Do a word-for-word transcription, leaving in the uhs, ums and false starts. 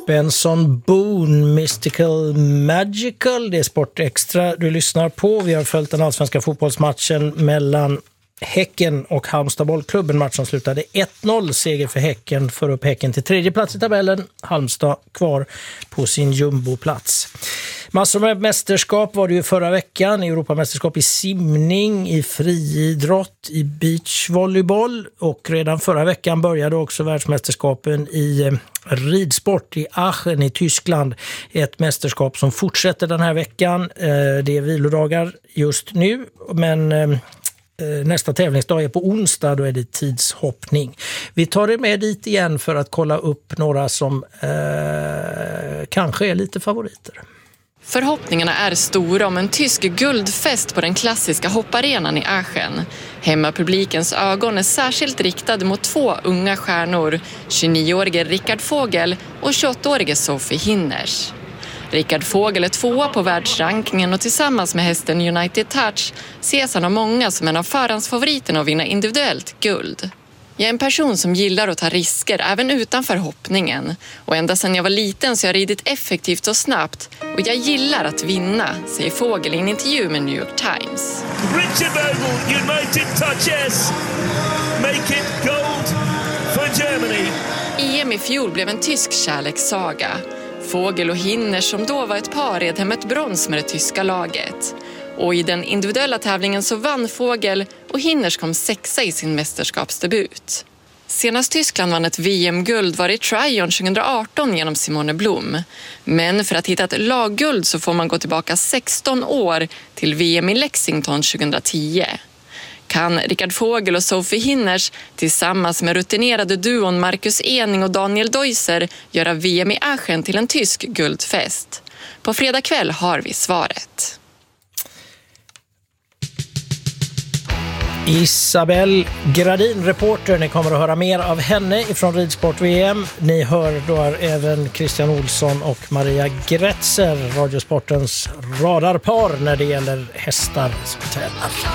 Benson Boone, Mystical Magical. Det är Sport Extra du lyssnar på. Vi har följt den allsvenska fotbollsmatchen mellan Häcken och Halmstad bollklubb. En match som slutade ett noll, seger för Häcken, för upp Häcken till tredje plats i tabellen. Halmstad kvar på sin jumboplats. Massor med mästerskap var det ju förra veckan. Europamästerskap i simning, i friidrott, i beachvolleyboll, och redan förra veckan började också världsmästerskapen i ridsport i Aachen i Tyskland. Ett mästerskap som fortsätter den här veckan. Det är vilodagar just nu, men nästa tävlingsdag är på onsdag, då är det tidshoppning. Vi tar det med dit igen för att kolla upp några som eh, kanske är lite favoriter. Förhoppningarna är stora om en tysk guldfest på den klassiska hopparenan i Aachen. Hemmapublikens ögon är särskilt riktade mot två unga stjärnor, tjugonioårige Rickard Vogel och tjugoåttaårige Sophie Hinners. Rickard Vogel är tvåa på världsrankingen och tillsammans med hästen United Touch ses han av många som en av förhandsfavoriterna att vinna individuellt guld. Jag är en person som gillar att ta risker även utanför hoppningen, och ända sedan jag var liten så har jag ridit effektivt och snabbt, och jag gillar att vinna, säger Vogel i en intervju med New York Times. Richard Vogel, United Touch, yes. Make it gold for Germany. E M i fjol blev en tysk kärlekssaga. Vogel och Hinners, som då var ett par, red hem ett brons med det tyska laget. Och i den individuella tävlingen så vann Vogel, och Hinners kom sexa i sin mästerskapsdebut. Senast Tyskland vann ett V M-guld var i Tryon tjugoarton genom Simone Blom. Men för att hitta ett lagguld så får man gå tillbaka sexton år till V M i Lexington tjugohundratio. Kan Rickard Vogel och Sophie Hinners tillsammans med rutinerade duon Marcus Ening och Daniel Deuser göra V M i Aachen till en tysk guldfest? På fredag kväll har vi svaret. Isabelle Gradin, reporter. Ni kommer att höra mer av henne ifrån Ridsport-V M. Ni hör då även Christian Olsson och Maria Gretzer, Radiosportens radarpar när det gäller hästar som tävlar.